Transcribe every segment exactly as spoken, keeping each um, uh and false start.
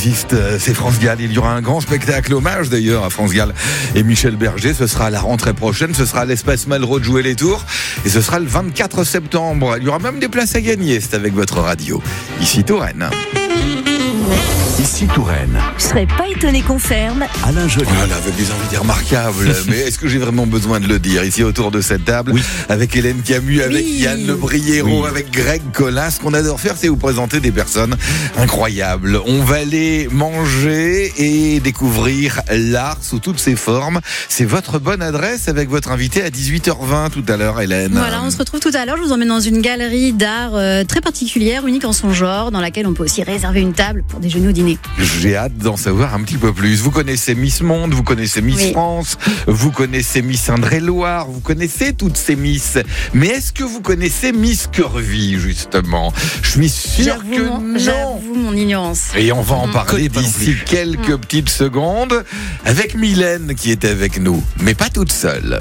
existe, c'est France Gall. Il y aura un grand spectacle hommage d'ailleurs à France Gall et Michel Berger. Ce sera à la rentrée prochaine, ce sera à l'Espace Malraux de jouer les tours et ce sera le vingt-quatre septembre. Il y aura même des places à gagner, c'est avec votre radio. Ici Touraine. Ici Touraine. Je serais pas étonné qu'on ferme. Alain Joly. Voilà, avec des invités remarquables. Mais est-ce que j'ai vraiment besoin de le dire ici autour de cette table, oui, avec Hélène Camus, avec oui. Yann Le Briero, oui, avec Greg Collin. Ce qu'on adore faire, c'est vous présenter des personnes incroyables. On va aller manger et découvrir l'art sous toutes ses formes. C'est votre bonne adresse avec votre invité à dix-huit heures vingt tout à l'heure, Hélène. Voilà, on se retrouve tout à l'heure. Je vous emmène dans une galerie d'art euh, très particulière, unique en son genre, dans laquelle on peut aussi réserver une table pour déjeuner ou dîner. J'ai hâte d'en savoir un petit peu plus. Vous connaissez Miss Monde, vous connaissez Miss oui. France, vous connaissez Miss Indre-et-Loire, vous connaissez toutes ces Miss. Mais est-ce que vous connaissez Miss Curvy, justement ? Je suis sûr j'avoue que mon, non. J'avoue mon ignorance. Et on va en parler d'ici quelques mmh. petites secondes avec Mylène qui est avec nous, mais pas toute seule.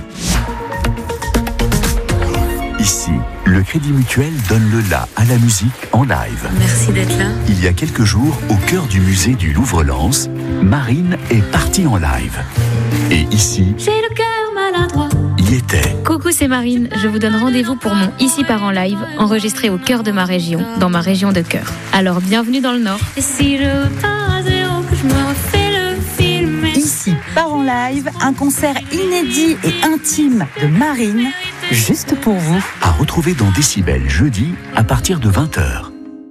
Ici, le Crédit Mutuel donne le la à la musique en live. Merci d'être là. Il y a quelques jours, au cœur du musée du Louvre-Lens, Marine est partie en live. Et ici, j'ai le cœur maladroit. Y était. Coucou, c'est Marine. Je vous donne rendez-vous pour mon Ici part en live, enregistré au cœur de ma région, dans ma région de cœur. Alors, bienvenue dans le Nord. Et si je pars à zéro, que je me refais le film. Ici part en live, un concert inédit et intime de Marine. Juste pour vous. À retrouver dans Décibel jeudi à partir de vingt heures.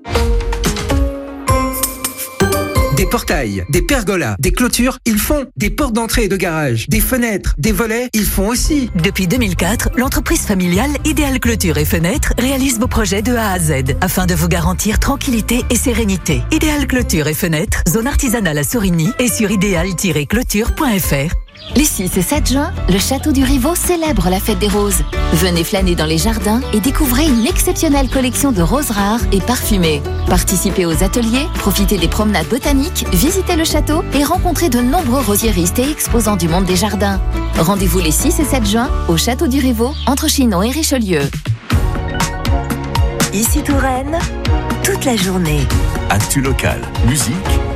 Des portails, des pergolas, des clôtures, ils font. Des portes d'entrée et de garage, des fenêtres, des volets, ils font aussi. Depuis deux mille quatre, l'entreprise familiale Idéal Clôture et Fenêtres réalise vos projets de A à Z afin de vous garantir tranquillité et sérénité. Idéal Clôture et Fenêtres, zone artisanale à Sorigny et sur idéal tiret clôture point f r. Les six et sept juin, le Château du Riveau célèbre la fête des roses. Venez flâner dans les jardins et découvrez une exceptionnelle collection de roses rares et parfumées. Participez aux ateliers, profitez des promenades botaniques, visitez le château et rencontrez de nombreux rosiéristes et exposants du monde des jardins. Rendez-vous les six et sept juin au Château du Riveau, entre Chinon et Richelieu. Ici Touraine, toute la journée. Actu local, musique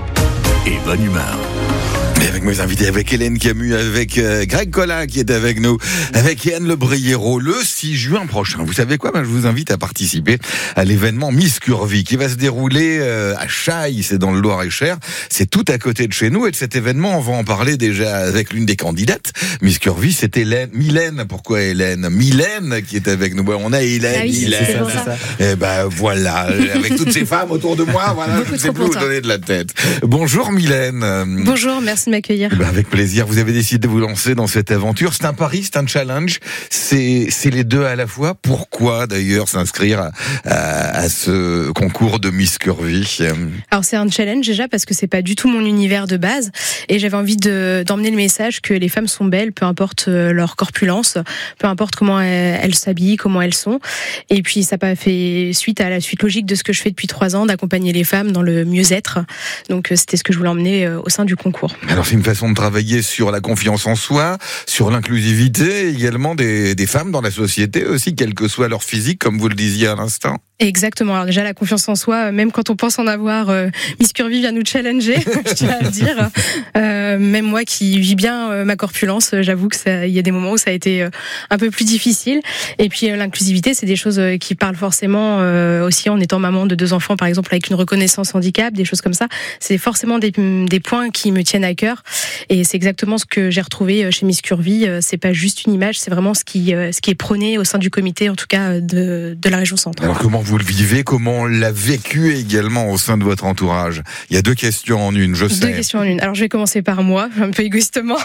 et bonne humeur. Et avec mes invités, avec Hélène Camus, avec euh, Greg Collin qui est avec nous, avec Yann Le Briero, le six juin prochain. Vous savez quoi ? Ben, je vous invite à participer à l'événement Miss Curvy qui va se dérouler euh, à Chailles, c'est dans le Loir-et-Cher. C'est tout à côté de chez nous et de cet événement, on va en parler déjà avec l'une des candidates. Miss Curvy, c'est Hélène, Mylène. Pourquoi Hélène ? Mylène qui est avec nous. Ben, on a Hélène, ah oui, Mylène. C'est ça, ça. Et ben voilà, avec toutes ces femmes autour de moi, voilà, je ne sais plus où donner de la tête. Bonjour Mylène. Bonjour, merci de m'accueillir. Ben avec plaisir. Vous avez décidé de vous lancer dans cette aventure. C'est un pari, c'est un challenge. C'est, c'est les deux à la fois. Pourquoi d'ailleurs s'inscrire à, à, à ce concours de Miss Curvy ? Alors c'est un challenge déjà parce que c'est pas du tout mon univers de base et j'avais envie de, d'emmener le message que les femmes sont belles, peu importe leur corpulence, peu importe comment elles, elles s'habillent, comment elles sont. Et puis ça a fait suite à la suite logique de ce que je fais depuis trois ans, d'accompagner les femmes dans le mieux-être. Donc c'était ce que je voulais emmener au sein du concours. Alors c'est une façon de travailler sur la confiance en soi, sur l'inclusivité également des, des femmes dans la société aussi, quel que soit leur physique, comme vous le disiez à l'instant. Exactement. Alors déjà la confiance en soi, même quand on pense en avoir, euh, Miss Curvy vient nous challenger, je tiens à le dire. Euh, même moi qui vis bien euh, ma corpulence, j'avoue que ça, il y a des moments où ça a été euh, un peu plus difficile. Et puis euh, l'inclusivité, c'est des choses euh, qui parlent forcément euh, aussi en étant maman de deux enfants, par exemple avec une reconnaissance handicap, des choses comme ça. C'est forcément des, des points qui me tiennent à cœur. Et c'est exactement ce que j'ai retrouvé chez Miss Curvy. C'est pas juste une image, c'est vraiment ce qui, ce qui est prôné au sein du comité, en tout cas de, de la région Centre. Alors comment vous le vivez, comment on l'a vécu également au sein de votre entourage ? Il y a deux questions en une, je sais. Deux questions en une. Alors je vais commencer par moi, un peu égoïstement.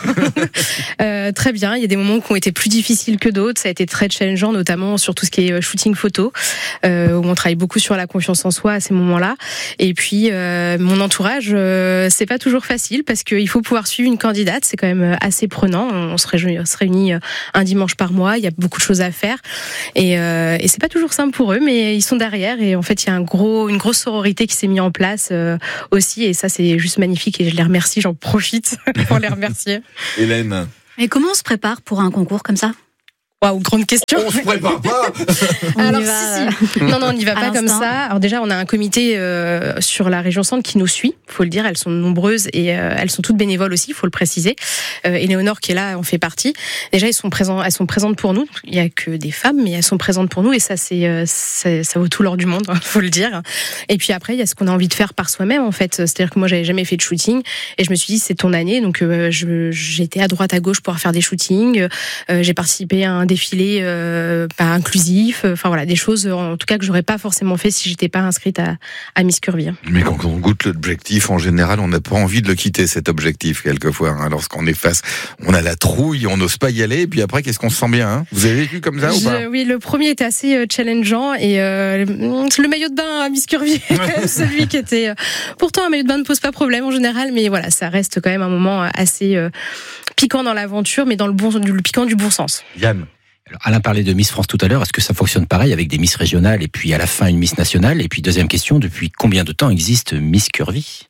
euh, très bien, il y a des moments qui ont été plus difficiles que d'autres. Ça a été très challengeant, notamment sur tout ce qui est shooting photo, euh, où on travaille beaucoup sur la confiance en soi à ces moments-là. Et puis euh, mon entourage, euh, c'est pas toujours facile parce qu'il faut pouvoir suivre une candidate, c'est quand même assez prenant. On se réunit, on se réunit un dimanche par mois, il y a beaucoup de choses à faire et, euh, et c'est pas toujours simple pour eux, mais ils sont derrière et en fait il y a un gros, une grosse sororité qui s'est mise en place euh, aussi et ça c'est juste magnifique et je les remercie, j'en profite pour les remercier. Hélène. Et comment on se prépare pour un concours comme ça ? Waouh, grande question. On se prépare pas. Alors, y va, si, si. Non, non, on n'y va à pas comme l'instant. ça. Alors déjà, on a un comité euh, sur la région centre qui nous suit. Faut le dire, elles sont nombreuses et euh, elles sont toutes bénévoles aussi. Faut le préciser. Euh, Éléonore qui est là, en fait partie. Déjà, ils sont présents, elles sont présentes pour nous. Il y a que des femmes, mais elles sont présentes pour nous et ça, c'est, euh, c'est ça vaut tout l'or du monde. Faut le dire. Et puis après, il y a ce qu'on a envie de faire par soi-même, en fait. C'est-à-dire que moi, j'avais jamais fait de shooting et je me suis dit, c'est ton année. Donc, euh, je, j'étais à droite, à gauche pour faire des shootings. Euh, j'ai participé à un défilé. Euh, pas inclusif, enfin voilà, des choses en tout cas que j'aurais pas forcément fait si j'étais pas inscrite à, à Miss Curvy. Mais quand on goûte l'objectif, en général, on n'a pas envie de le quitter, cet objectif, quelquefois. Hein. Lorsqu'on est face, on a la trouille, on n'ose pas y aller, et puis après, qu'est-ce qu'on se sent bien hein. Vous avez vécu comme ça Je, ou pas? Oui, le premier était assez euh, challengeant, et euh, le maillot de bain à Miss Curvy, celui qui était... Euh, pourtant, un maillot de bain ne pose pas problème en général, mais voilà, ça reste quand même un moment assez euh, piquant dans l'aventure, mais dans le, bon, le piquant du bon sens. Yann. Alors, Alain parlait de Miss France tout à l'heure. Est-ce que ça fonctionne pareil avec des Miss régionales et puis à la fin une Miss nationale? Et puis deuxième question, depuis combien de temps existe Miss Curvy?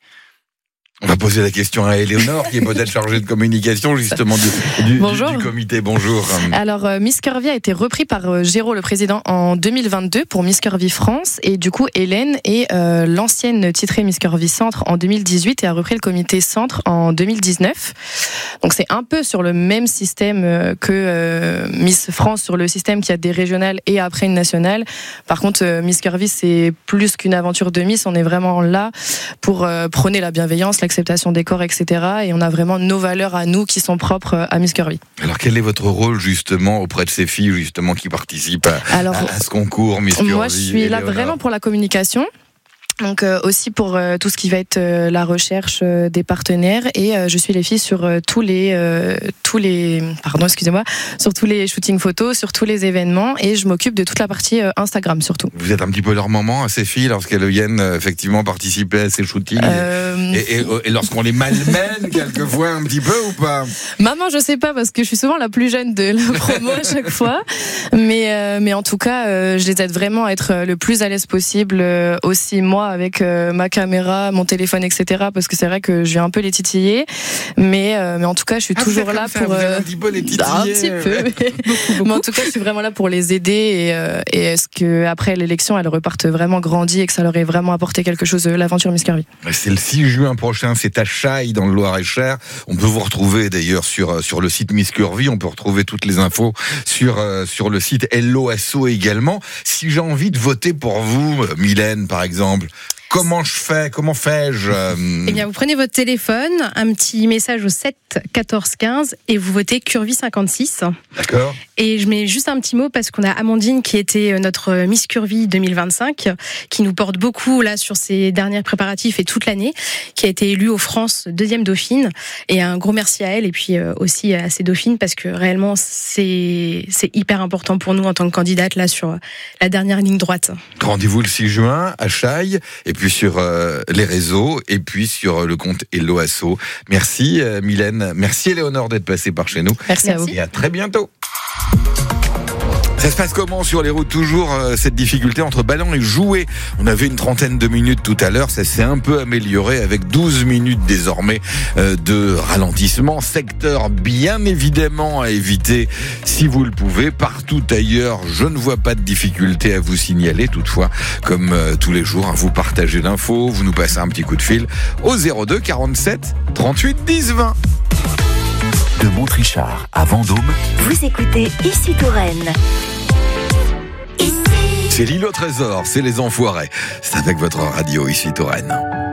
On va poser la question à Éléonore, qui est peut-être chargée de communication, justement, du, du, Bonjour. du, du comité. Bonjour. Alors, euh, Miss Curvy a été repris par euh, Géraud, le président, en deux mille vingt-deux pour Miss Curvy France. Et du coup, Hélène est euh, l'ancienne titrée Miss Curvy Centre en deux mille dix-huit et a repris le comité Centre en deux mille dix-neuf. Donc, c'est un peu sur le même système euh, que euh, Miss France, sur le système qui a des régionales et après une nationale. Par contre, euh, Miss Curvy, c'est plus qu'une aventure de Miss. On est vraiment là pour euh, prôner la bienveillance, l'acceptation des corps, et cetera. Et on a vraiment nos valeurs à nous qui sont propres à Miss Curvy. Alors, quel est votre rôle, justement, auprès de ces filles, justement, qui participent à, Alors, à, à ce concours Miss Curvy? Moi, je suis là Éléonore. vraiment pour la communication. Donc euh, aussi pour euh, tout ce qui va être euh, la recherche euh, des partenaires et euh, je suis les filles sur euh, tous les euh, tous les pardon excusez-moi sur tous les shootings photos, sur tous les événements et je m'occupe de toute la partie euh, Instagram surtout. Vous êtes un petit peu leur maman à ces filles lorsqu'elles viennent euh, effectivement participer à ces shootings euh... et, et, et lorsqu'on les malmène quelquefois un petit peu ou pas? Maman, je sais pas parce que je suis souvent la plus jeune de la promo à chaque fois, mais euh, mais en tout cas euh, je les aide vraiment à être le plus à l'aise possible euh, aussi moi avec euh, ma caméra, mon téléphone, et cetera. Parce que c'est vrai que je viens un peu les titiller, mais euh, mais en tout cas, je suis ah, toujours là ça, pour euh, un petit peu les titiller. Un petit peu, mais, beaucoup, beaucoup. mais en tout cas, je suis vraiment là pour les aider et euh, et est-ce que après l'élection, elles repartent vraiment grandies et que ça leur ait vraiment apporté quelque chose euh, l'aventure Miss Curvy. C'est le six juin prochain, c'est à Chailles dans le Loir-et-Cher. On peut vous retrouver d'ailleurs sur sur le site Miss Curvy. On peut retrouver toutes les infos sur euh, sur le site Hello Asso également. Si j'ai envie de voter pour vous, Mylène par exemple. Comment je fais? Comment fais-je? Eh bien, vous prenez votre téléphone, un petit message au sept quatorze quinze et vous votez Curvy cinquante-six. D'accord. Et je mets juste un petit mot parce qu'on a Amandine qui était notre Miss Curvy deux mille vingt-cinq, qui nous porte beaucoup là sur ses derniers préparatifs et toute l'année, qui a été élue aux France deuxième dauphine. Et un gros merci à elle et puis aussi à ses dauphines parce que réellement c'est c'est hyper important pour nous en tant que candidate là sur la dernière ligne droite. Rendez-vous le six juin à Chailles et puis sur euh, les réseaux et puis sur le compte Hello Asso. Merci euh, Mylène, merci Éléonore d'être passée par chez nous. Merci, merci à vous. Et à très bientôt. Ça se passe comment sur les routes? Toujours euh, cette difficulté entre ballon et jouet. On avait une trentaine de minutes tout à l'heure, ça s'est un peu amélioré avec douze minutes désormais euh, de ralentissement. Secteur bien évidemment à éviter si vous le pouvez. Partout ailleurs, je ne vois pas de difficulté à vous signaler. Toutefois, comme euh, tous les jours, hein, vous partagez l'info, vous nous passez un petit coup de fil au zéro deux quarante-sept trente-huit dix vingt. De Montrichard à Vendôme. Vous écoutez Ici Touraine. C'est l'île au trésor, c'est les enfoirés. C'est avec votre radio Ici Touraine.